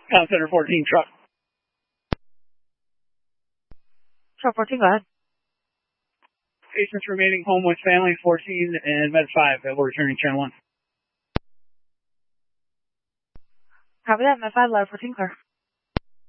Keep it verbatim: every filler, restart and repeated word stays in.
Town Center fourteen, truck. Truck fourteen, go ahead. Patients remaining home with family fourteen and Med five that we're returning channel one. Copy that, Med five, Ladder fourteen, clear.